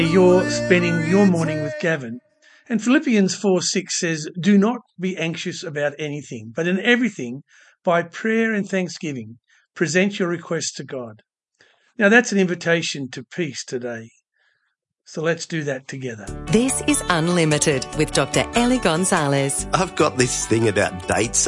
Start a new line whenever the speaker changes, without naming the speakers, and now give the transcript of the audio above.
You're spending your morning with Gavin. And Philippians 4:6 says, "Do not be anxious about anything, but in everything, by prayer and thanksgiving, present your requests to God." Now that's an invitation to peace today. So let's do that together.
This is Unlimited with Dr. Ellie Gonzalez.
I've got this thing about dates